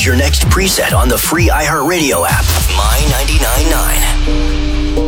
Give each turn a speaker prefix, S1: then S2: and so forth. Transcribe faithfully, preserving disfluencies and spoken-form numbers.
S1: your next preset on the free iHeartRadio app. My ninety-nine point nine.